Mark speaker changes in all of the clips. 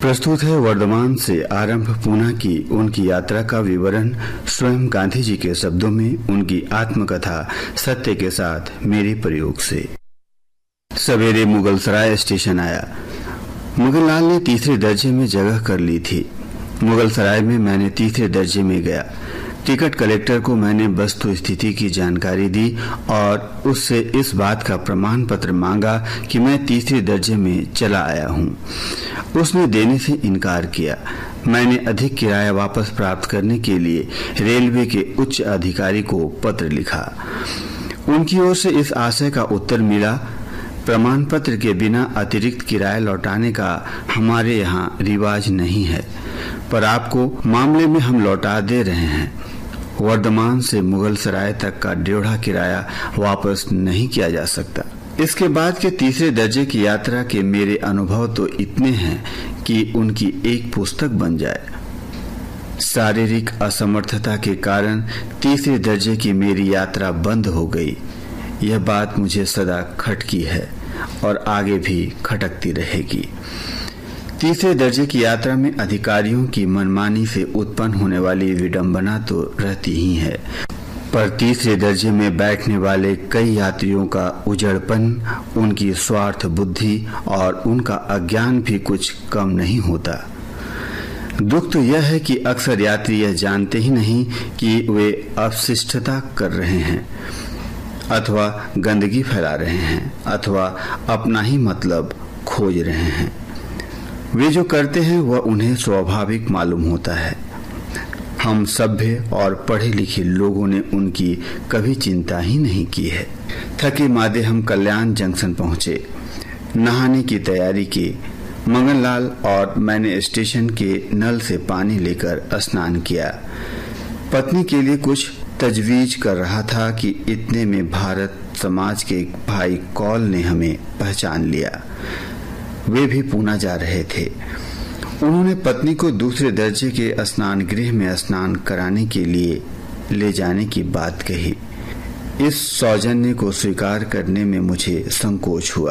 Speaker 1: प्रस्तुत है वर्धमान से आरंभ पूना की उनकी यात्रा का विवरण स्वयं गांधी जी के शब्दों में उनकी आत्मकथा सत्य के साथ मेरे प्रयोग से। सवेरे मुगलसराय स्टेशन आया। मुगललाल ने तीसरे दर्जे में जगह कर ली थी। मुगलसराय में मैंने तीसरे दर्जे में गया। टिकट कलेक्टर को मैंने वस्तु स्थिति की जानकारी दी और उससे इस बात का प्रमाण पत्र मांगा कि मैं तीसरे दर्जे में चला आया हूँ। उसने देने से इनकार किया। मैंने अधिक किराया वापस प्राप्त करने के लिए रेलवे के उच्च अधिकारी को पत्र लिखा। उनकी ओर से इस आशय का उत्तर मिला, प्रमाण पत्र के बिना अतिरिक्त किराया लौटाने का हमारे यहाँ रिवाज नहीं है, पर आपको मामले में हम लौटा दे रहे हैं। वर्धमान से मुगलसराय तक का 1.5 किराया वापस नहीं किया जा सकता। इसके बाद के तीसरे दर्जे की यात्रा के मेरे अनुभव तो इतने हैं कि उनकी एक पुस्तक बन जाए। शारीरिक असमर्थता के कारण तीसरे दर्जे की मेरी यात्रा बंद हो गई। यह बात मुझे सदा खटकी है और आगे भी खटकती रहेगी। तीसरे दर्जे की यात्रा में अधिकारियों की मनमानी से उत्पन्न होने वाली विडंबना तो रहती ही है, पर तीसरे दर्जे में बैठने वाले कई यात्रियों का उजड़पन, उनकी स्वार्थ बुद्धि और उनका अज्ञान भी कुछ कम नहीं होता। दुख तो यह है कि अक्सर यात्री यह जानते ही नहीं कि वे अपशिष्टता कर रहे हैं अथवा गंदगी फैला रहे हैं अथवा अपना ही मतलब खोज रहे हैं। वे जो करते हैं वह उन्हें स्वाभाविक मालूम होता है। हम सभ्य और पढ़े लिखे लोगों ने उनकी कभी चिंता ही नहीं की है। थके मादे हम कल्याण जंक्शन पहुंचे। नहाने की तैयारी की। मंगललाल और मैंने स्टेशन के नल से पानी लेकर स्नान किया। पत्नी के लिए कुछ तजवीज कर रहा था कि इतने में भारत समाज के एक भाई कौल ने हमें पहचान लिया। वे भी पूना जा रहे थे। उन्होंने पत्नी को दूसरे दर्जे के स्नान गृह में स्नान कराने के लिए ले जाने की बात कही। इस सौजन्य को स्वीकार करने में मुझे संकोच हुआ।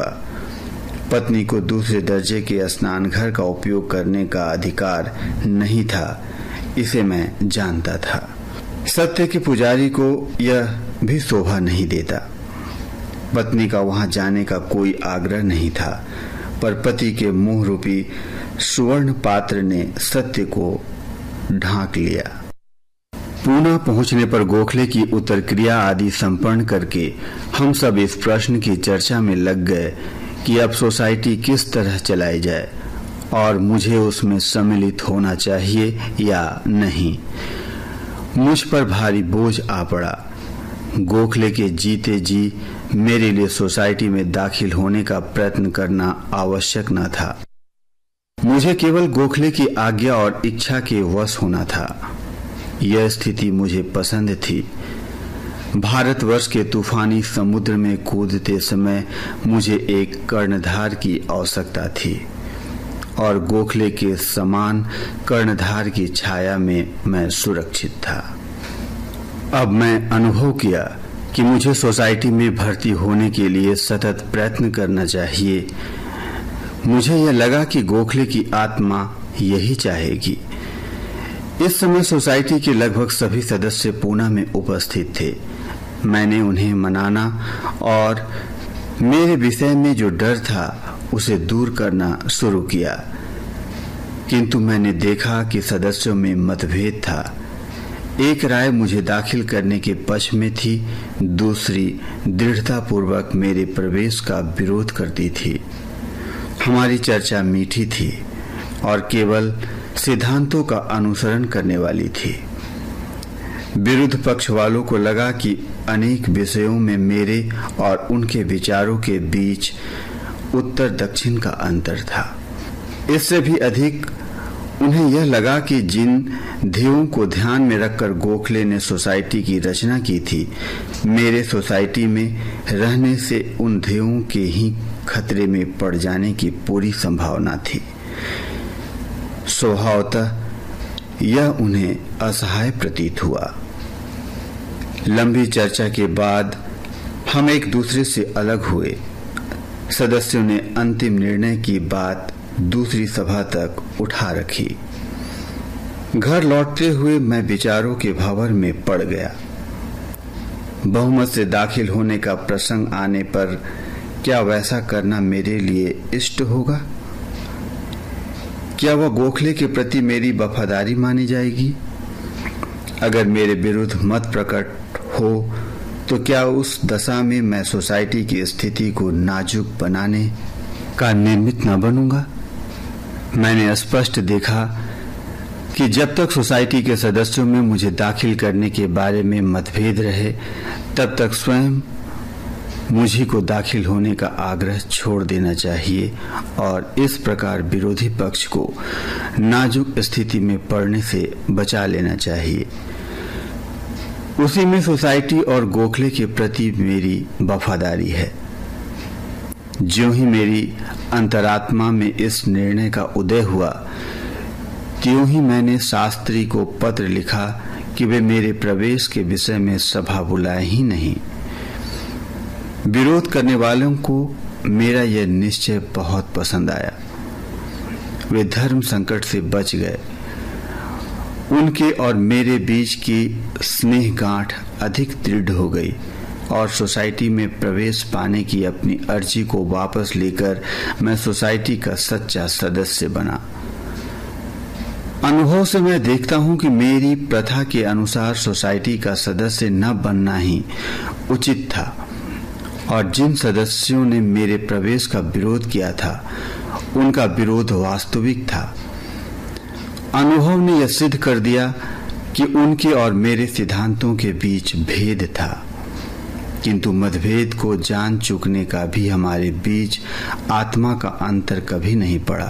Speaker 1: पत्नी को दूसरे दर्जे के स्नान घर का उपयोग करने का अधिकार नहीं था, इसे मैं जानता था। सत्य के पुजारी को यह भी शोभा नहीं देता। पत्नी का वहां जाने का कोई आग्रह नहीं था, पर पति के मुंह रूपी सुवर्ण पात्र ने सत्य को ढांक लिया। पूना पहुंचने पर गोखले की उत्तर क्रिया आदि संपन्न करके हम सब इस प्रश्न की चर्चा में लग गए कि अब सोसाइटी किस तरह चलाई जाए और मुझे उसमें सम्मिलित होना चाहिए या नहीं। मुझ पर भारी बोझ आ पड़ा। गोखले के जीते जी मेरे लिए सोसाइटी में दाखिल होने का प्रयत्न करना आवश्यक न था। मुझे केवल गोखले की आज्ञा और इच्छा के वश होना था। यह स्थिति मुझे पसंद थी। भारतवर्ष के तूफानी समुद्र में कूदते समय मुझे एक कर्णधार की आवश्यकता थी और गोखले के समान कर्णधार की छाया में मैं सुरक्षित था। अब मैं अनुभव किया कि मुझे सोसाइटी में भर्ती होने के लिए सतत प्रयत्न करना चाहिए। मुझे यह लगा कि गोखले की आत्मा यही चाहेगी। इस समय सोसाइटी के लगभग सभी सदस्य पूना में उपस्थित थे। मैंने उन्हें मनाना और मेरे विषय में जो डर था उसे दूर करना शुरू किया, किंतु मैंने देखा कि सदस्यों में मतभेद था। एक राय मुझे दाखिल करने के पक्ष में थी, दूसरी दृढ़तापूर्वक मेरे प्रवेश का विरोध करती थी। हमारी चर्चा मीठी थी और केवल सिद्धांतों का अनुसरण करने वाली थी। विरुद्ध पक्ष वालों को लगा कि अनेक विषयों में मेरे और उनके विचारों के बीच उत्तर दक्षिण का अंतर था। इससे भी अधिक उन्हें यह लगा कि जिन ध्येयों को ध्यान में रखकर गोखले ने सोसाइटी की रचना की थी, मेरे सोसाइटी में रहने से उन ध्येयों के ही खतरे में पड़ जाने की पूरी संभावना थी। स्वभावतः यह उन्हें असहाय प्रतीत हुआ। लंबी चर्चा के बाद हम एक दूसरे से अलग हुए। सदस्यों ने अंतिम निर्णय की बात दूसरी सभा तक उठा रखी। घर लौटते हुए मैं विचारों के भंवर में पड़ गया। बहुमत से दाखिल होने का प्रसंग आने पर क्या वैसा करना मेरे लिए इष्ट होगा? क्या वह गोखले के प्रति मेरी वफादारी मानी जाएगी? अगर मेरे विरुद्ध मत प्रकट हो तो क्या उस दशा में मैं सोसाइटी की स्थिति को नाजुक बनाने का निमित्त न बनूंगा? मैंने स्पष्ट देखा कि जब तक सोसाइटी के सदस्यों में मुझे दाखिल करने के बारे में मतभेद रहे, तब तक स्वयं मुझी को दाखिल होने का आग्रह छोड़ देना चाहिए और इस प्रकार विरोधी पक्ष को नाजुक स्थिति में पड़ने से बचा लेना चाहिए। उसी में सोसाइटी और गोखले के प्रति मेरी वफादारी है। ज्यों ही मेरी अंतरात्मा में इस निर्णय का उदय हुआ, त्यों ही मैंने शास्त्री को पत्र लिखा कि वे मेरे प्रवेश के विषय में सभा बुलाए ही नहीं। विरोध करने वालों को मेरा यह निश्चय बहुत पसंद आया। वे धर्म संकट से बच गए। उनके और मेरे बीच की स्नेह गांठ अधिक दृढ़ हो गई और सोसाइटी में प्रवेश पाने की अपनी अर्जी को वापस लेकर मैं सोसाइटी का सच्चा सदस्य बना। अनुभव से मैं देखता हूं कि मेरी प्रथा के अनुसार सोसाइटी का सदस्य न बनना ही उचित था और जिन सदस्यों ने मेरे प्रवेश का विरोध किया था, उनका विरोध वास्तविक था। अनुभव ने यह सिद्ध कर दिया कि उनके और मेरे सिद्धांतों के बीच भेद था, किंतु मतभेद को जान चुकने का भी हमारे बीच आत्मा का अंतर कभी नहीं पड़ा।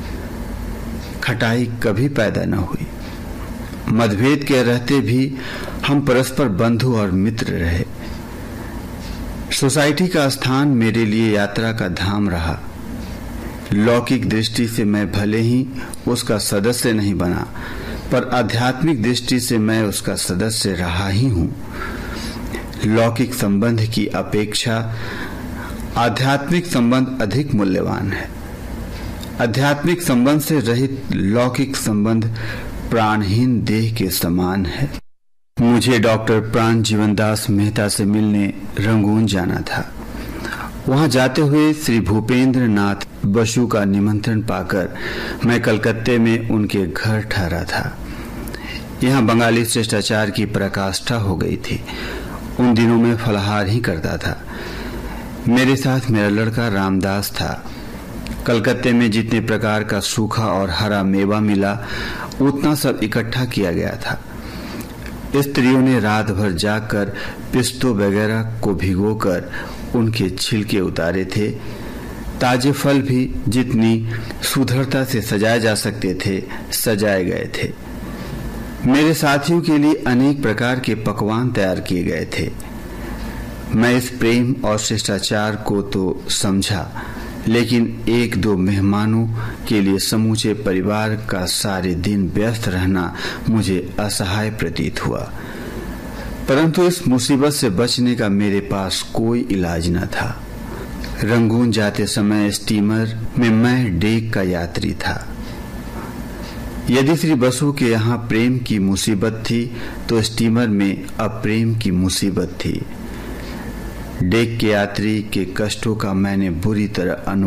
Speaker 1: खटाई कभी पैदा न हुई। मतभेद के रहते भी हम परस्पर बंधु और मित्र रहे। सोसाइटी का स्थान मेरे लिए यात्रा का धाम रहा। लौकिक दृष्टि से मैं भले ही उसका सदस्य नहीं बना, पर आध्यात्मिक दृष्टि से मैं उसका सदस्य रहा ही हूं। लौकिक संबंध की अपेक्षा आध्यात्मिक संबंध अधिक मूल्यवान है। आध्यात्मिक संबंध से रहित लौकिक संबंध प्राणहीन देह के समान है। मुझे डॉक्टर प्राण जीवनदास मेहता से मिलने रंगून जाना था। वहां जाते हुए श्री भूपेंद्र नाथ बसु का निमंत्रण पाकर मैं कलकत्ते में उनके घर ठहरा था। यहाँ बंगाली शिष्टाचार की पराकाष्ठा हो गई थी। उन दिनों में फलाहार ही करता था। मेरे साथ मेरा लड़का रामदास था। कलकत्ते में जितने प्रकार का सूखा और हरा मेवा मिला, उतना सब इकट्ठा किया गया था। स्त्रियों ने रात भर जाकर पिस्तों वगैरह को भिगोकर उनके छिलके उतारे थे। ताजे फल भी जितनी सुधरता से सजाए जा सकते थे, सजाए गए थे। मेरे साथियों के लिए अनेक प्रकार के पकवान तैयार किए गए थे। मैं इस प्रेम और शिष्टाचार को तो समझा, लेकिन एक दो मेहमानों के लिए समूचे परिवार का सारे दिन व्यस्त रहना मुझे असहाय प्रतीत हुआ। परंतु इस मुसीबत से बचने का मेरे पास कोई इलाज न था। रंगून जाते समय स्टीमर में मैं डेक का यात्री था। यदि श्री बसु के यहाँ प्रेम की मुसीबत थी, तो स्टीमर में अप्रेम की मुसीबत थी। डेक के यात्री के कष्टों का मैंने बुरी तरह